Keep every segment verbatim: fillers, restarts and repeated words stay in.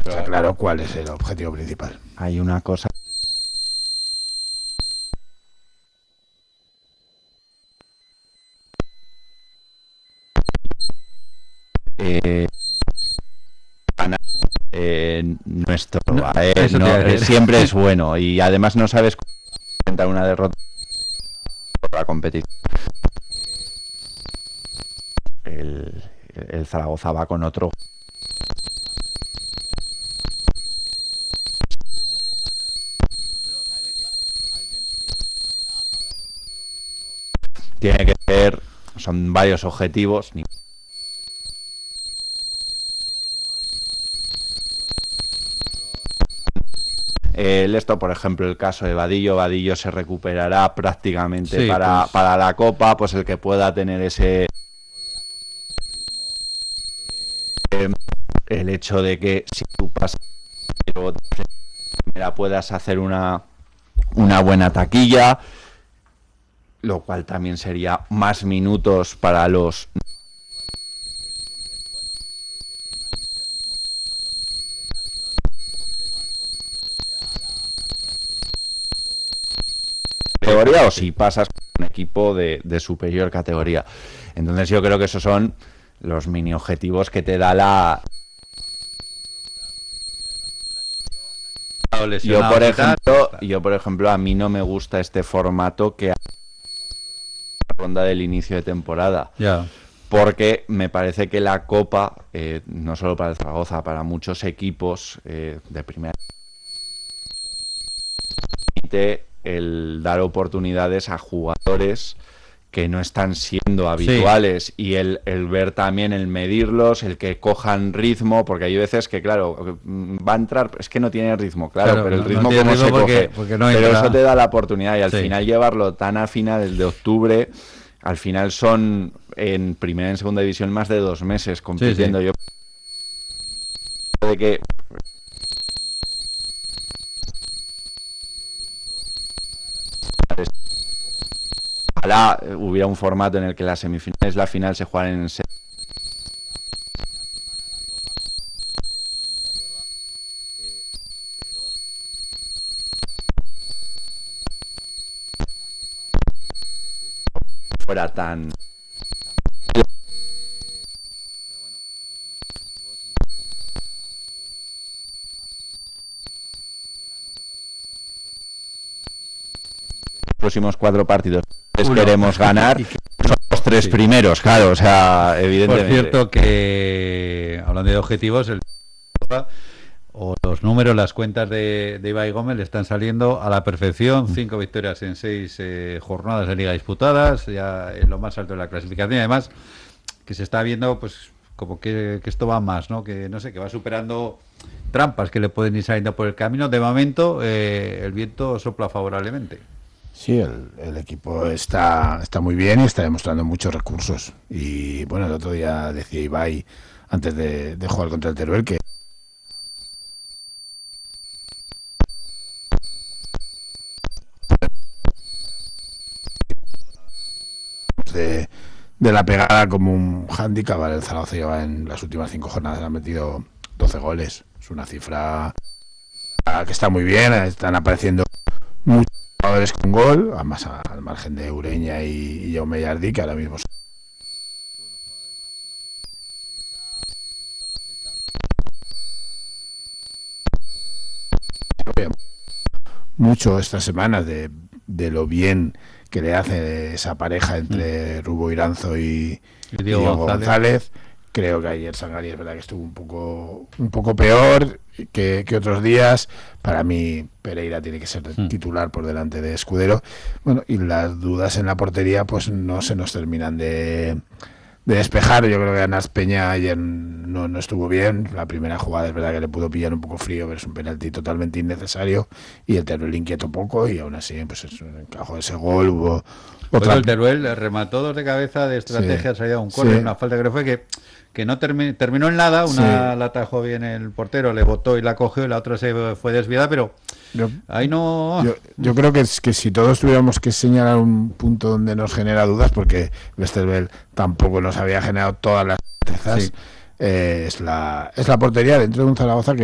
Está claro cuál es el objetivo principal. Hay una cosa. Eh, eh, nuestro No, eh, eso no, te iba a eh, decir. siempre es bueno y además no sabes presentar una derrota por la competición. El, el Zaragoza va con otro. Tiene que ser, son varios objetivos. El esto, por ejemplo, el caso de Vadillo, Vadillo se recuperará prácticamente Sí, para, pues. para la Copa, pues el que pueda tener ese eh, el hecho de que si tú pasas primera puedas hacer una una buena taquilla, lo cual también sería más minutos para los categoría o si pasas con un equipo de, de superior categoría. Entonces yo creo que esos son los mini objetivos que te da la... Yo por ejemplo, yo por ejemplo a mí no me gusta este formato que ronda del inicio de temporada. Ya. Porque me parece que la Copa, eh, no solo para el Zaragoza, para muchos equipos eh, de primera, el dar oportunidades a jugadores que no están siendo habituales, sí. Y el, el ver también, el medirlos, el que cojan ritmo, porque hay veces que, claro, va a entrar, es que no tiene ritmo, claro, claro pero el ritmo no como ritmo se porque, coge, porque no pero eso te da la oportunidad y al sí. final llevarlo tan a finales de octubre, al final son en primera y en segunda división más de dos meses compitiendo. Sí, sí. Yo de que ojalá hubiera un formato en el que las semifinales, la final se jugaran en se fuera tan próximos cuatro partidos Uno. queremos ganar son los tres sí. primeros, claro, o sea, evidentemente. Por cierto que, hablando de objetivos, el o los números, las cuentas de, de Ibai Gómez le están saliendo a la perfección, cinco victorias en seis eh, jornadas de liga disputadas, ya en lo más alto de la clasificación, y además que se está viendo pues como que, que esto va más, ¿no? Que no sé, que va superando trampas que le pueden ir saliendo por el camino. De momento eh, el viento sopla favorablemente. Sí, el, el equipo está, está muy bien y está demostrando muchos recursos. Y bueno, el otro día decía Ibai, antes de, de jugar contra el Teruel, que de, de la pegada como un hándicap. El Zaragoza lleva en las últimas cinco jornadas, ha metido doce goles. Es una cifra que está muy bien, están apareciendo muchos jugadores con gol, además al margen de Ureña y, y Jaume Jardí, que ahora mismo son mucho estas semanas de, de lo bien que le hace esa pareja entre mm. Rubo Iranzo y, y Diego, y Diego González. González. Creo que ayer Sangari es verdad que estuvo un poco un poco peor que, que otros días. Para mí Pereira tiene que ser mm. titular por delante de Escudero. Bueno, y las dudas en la portería pues no se nos terminan de, de despejar. Yo creo que Anas Peña ayer no, no estuvo bien. La primera jugada es verdad que le pudo pillar un poco frío, pero es un penalti totalmente innecesario. Y el Teruel inquietó poco y aún así pues es un encajo de ese gol. Hubo otra... El Teruel remató dos de cabeza de estrategia, sí. salía un córner, sí. una falta que fue que que no termi terminó en nada, una sí. la atajó bien el portero, le botó y la cogió, y la otra se fue desviada, pero yo, ahí no... Yo, yo creo que, es, que si todos tuviéramos que señalar un punto donde nos genera dudas, porque Westerveld tampoco nos había generado todas las certezas, sí. eh, es, la, es la portería dentro de un Zaragoza que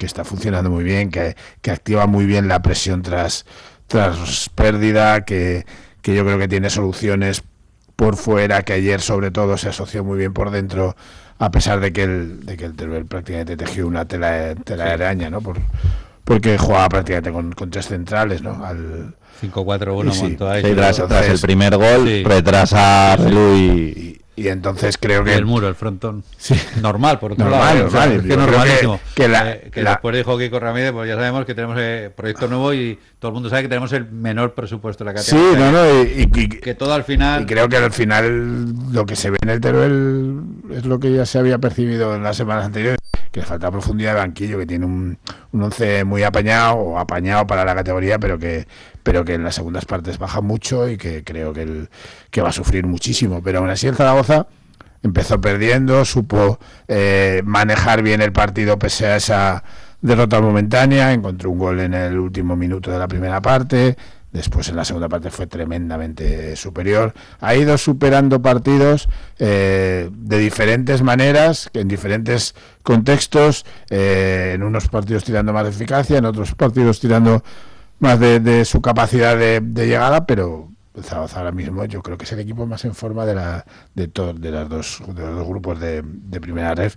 que está funcionando muy bien, que, que activa muy bien la presión tras, tras pérdida, que, que yo creo que tiene soluciones por fuera, que ayer sobre todo se asoció muy bien por dentro, a pesar de que el, de que el Teruel prácticamente tejió una tela, tela de araña, ¿no? Por, porque jugaba prácticamente con, con tres centrales, ¿no? Al cinco cuatro uno sí, montó ahí. Sí, tras, tras el primer gol, sí. retrasa sí, y, y, y entonces creo que... Y el muro, el frontón. Sí. Normal, por otro normal, lado. Normal, o sea, es que normalísimo. Que, que, la, eh, que la... después dijo Kiko Ramírez, pues ya sabemos que tenemos eh, proyecto nuevo y todo el mundo sabe que tenemos el menor presupuesto de la categoría. Sí, no, no, y, y, y que todo al final... Y creo que al final lo que se ve en el Teruel es lo que ya se había percibido en las semanas anteriores, que le falta profundidad de banquillo, que tiene un, un once muy apañado, o apañado para la categoría, pero que pero que en las segundas partes baja mucho y que creo que, el, que va a sufrir muchísimo. Pero aún así el Zaragoza empezó perdiendo, supo eh, manejar bien el partido pese a esa derrota momentánea, encontró un gol en el último minuto de la primera parte, después en la segunda parte fue tremendamente superior, ha ido superando partidos eh, de diferentes maneras, en diferentes contextos, eh, en unos partidos tirando más de eficacia, en otros partidos tirando más de, de su capacidad de, de llegada, pero Zaragoza ahora mismo yo creo que es el equipo más en forma de la de todos de las dos de los dos grupos de, de primera ref,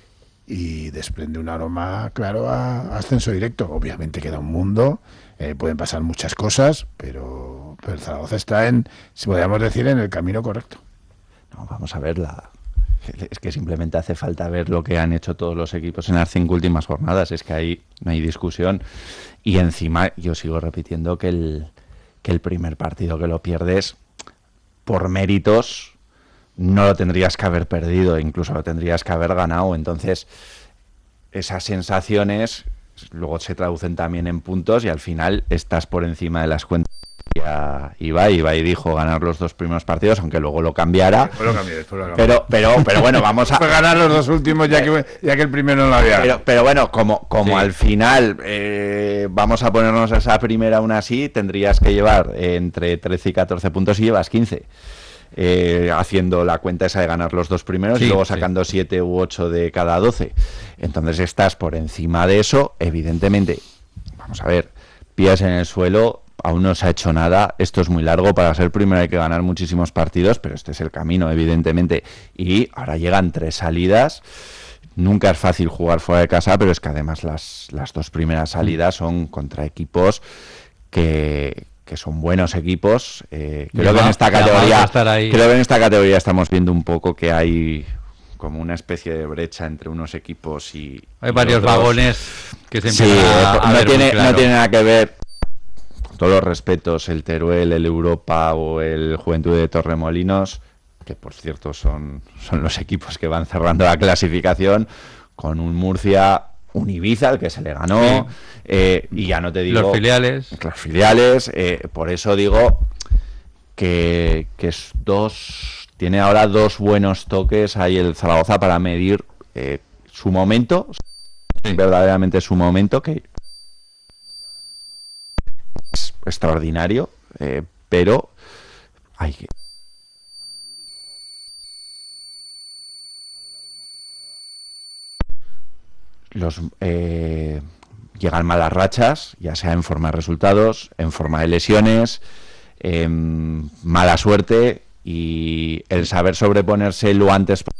y desprende un aroma claro a, a ascenso directo. Obviamente queda un mundo, eh, pueden pasar muchas cosas, pero, pero Zaragoza está en, si podríamos decir, en el camino correcto. No, vamos a verla. Es que simplemente hace falta ver lo que han hecho todos los equipos en las cinco últimas jornadas. Es que ahí no hay discusión. Y encima yo sigo repitiendo que el, que el primer partido que lo pierdes por méritos no lo tendrías que haber perdido, incluso lo tendrías que haber ganado. Entonces esas sensaciones luego se traducen también en puntos y al final estás por encima de las cuentas. Ibai, Ibai dijo ganar los dos primeros partidos, aunque luego lo cambiara. Después lo cambié, después lo cambié. Pero, pero, pero bueno, vamos a Fue ganar los dos últimos ya que, ya que el primero no lo había. Pero, pero bueno, como, como sí. al final eh, vamos a ponernos a esa primera aún así, tendrías que llevar entre trece y catorce puntos y llevas quince. Eh, haciendo la cuenta esa de ganar los dos primeros sí, y luego sacando sí. siete u ocho de cada doce. Entonces estás por encima de eso, evidentemente. Vamos a ver, pies en el suelo. Aún no se ha hecho nada, esto es muy largo, para ser primero hay que ganar muchísimos partidos, pero este es el camino, evidentemente, y ahora llegan tres salidas, nunca es fácil jugar fuera de casa, pero es que además las, las dos primeras salidas son contra equipos que, que son buenos equipos, eh, creo que en esta categoría creo que en esta categoría estamos viendo un poco que hay como una especie de brecha entre unos equipos y hay y varios otros. Vagones que se sí, empiezan a, a no ver tiene muy claro. no tiene nada que ver. Todos los respetos, el Teruel, el Europa o el Juventud de Torremolinos, que por cierto son, son los equipos que van cerrando la clasificación, con un Murcia, un Ibiza, al que se le ganó, sí. eh, y ya no te digo... Los filiales. Los filiales, eh, por eso digo que, que es dos... Tiene ahora dos buenos toques ahí el Zaragoza para medir eh, su momento, sí. verdaderamente su momento, que... es extraordinario, eh, pero hay que los eh, llegan malas rachas, ya sea en forma de resultados, en forma de lesiones, eh, mala suerte, y el saber sobreponerse lo antes